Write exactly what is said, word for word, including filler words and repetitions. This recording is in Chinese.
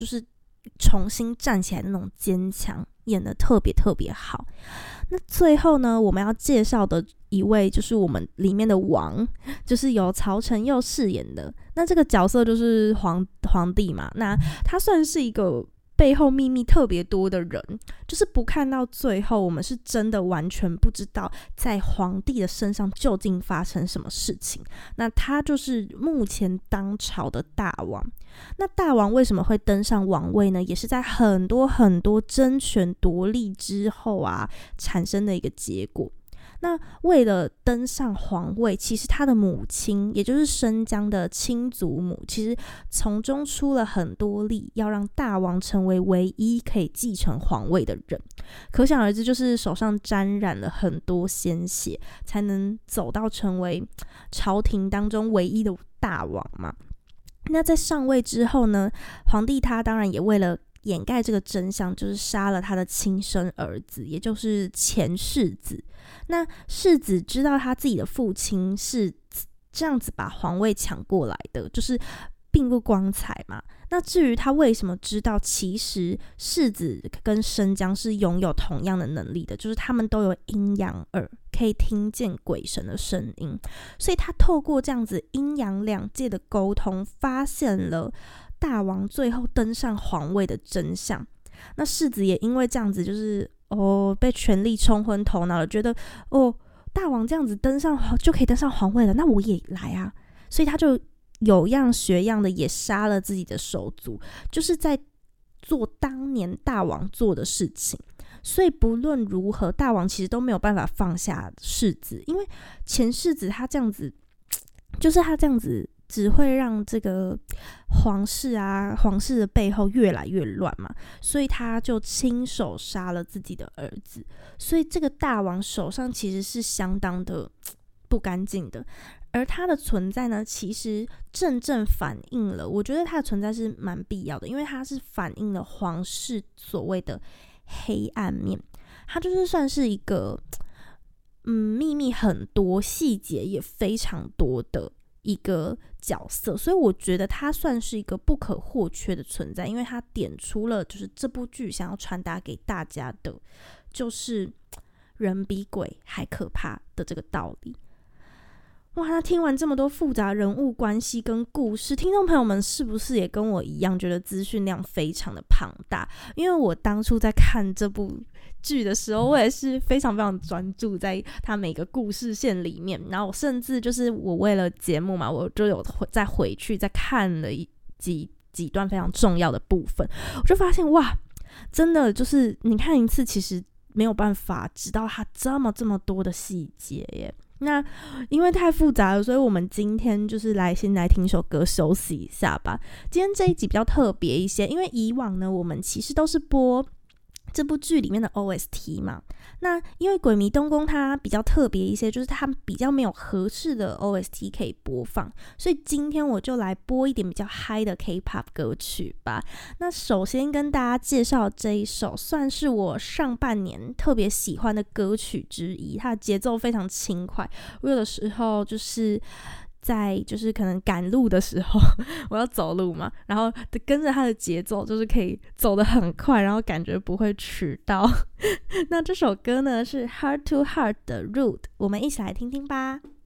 就是重新站起来的那种坚强，演得特别特别好。那最后呢，我们要介绍的一位就是我们里面的王，就是由曹承佑饰演的。那这个角色就是皇皇帝嘛，那他算是一个背后秘密特别多的人，就是不看到最后，我们是真的完全不知道在皇帝的身上究竟发生什么事情。那他就是目前当朝的大王。那大王为什么会登上王位呢？也是在很多很多争权夺利之后啊产生的一个结果。那为了登上皇位，其实他的母亲，也就是申江的亲祖母，其实从中出了很多力，要让大王成为唯一可以继承皇位的人。可想而知，就是手上沾染了很多鲜血，才能走到成为朝廷当中唯一的大王嘛。那在上位之后呢，皇帝他当然也为了掩盖这个真相，就是杀了他的亲生儿子，也就是前世子。那世子知道他自己的父亲是这样子把皇位抢过来的，就是并不光彩嘛。那至于他为什么知道，其实世子跟申江是拥有同样的能力的，就是他们都有阴阳耳，可以听见鬼神的声音。所以他透过这样子阴阳两界的沟通，发现了大王最后登上皇位的真相。那世子也因为这样子，就是哦被权力冲昏头脑了，觉得哦大王这样子登上就可以登上皇位了，那我也来啊。所以他就有样学样的也杀了自己的手足，就是在做当年大王做的事情。所以不论如何，大王其实都没有办法放下世子，因为前世子他这样子，就是他这样子只会让这个皇室啊皇室的背后越来越乱嘛，所以他就亲手杀了自己的儿子。所以这个大王手上其实是相当的不干净的，而他的存在呢，其实正正反映了，我觉得他的存在是蛮必要的，因为他是反映了皇室所谓的黑暗面。他就是算是一个嗯秘密很多、细节也非常多的一个角色，所以我觉得他算是一个不可或缺的存在，因为他点出了就是这部剧想要传达给大家的，就是人比鬼还可怕的这个道理。哇，那听完这么多复杂人物关系跟故事，听众朋友们是不是也跟我一样觉得资讯量非常的庞大？因为我当初在看这部剧的时候，我也是非常非常专注在它每个故事线里面，然后我甚至就是我为了节目嘛，我就有再回去再看了几几段非常重要的部分，我就发现哇，真的就是你看一次其实没有办法知道它这么这么多的细节耶。那因为太复杂了，所以我们今天就是来先来听首歌休息一下吧。今天这一集比较特别一些，因为以往呢我们其实都是播这部剧里面的 O S T 嘛，那因为鬼迷东宫它比较特别一些，就是它比较没有合适的 O S T 可以播放，所以今天我就来播一点比较嗨的 K-pop 歌曲吧。那首先跟大家介绍这一首算是我上半年特别喜欢的歌曲之一，它的节奏非常轻快，我有的时候就是在就是可能赶路的时候，我要走路嘛，然后跟着它的节奏，就是可以走得很快，然后感觉不会迟到。那这首歌呢是 Heart to Heart 的 Rude， 我们一起来听听吧。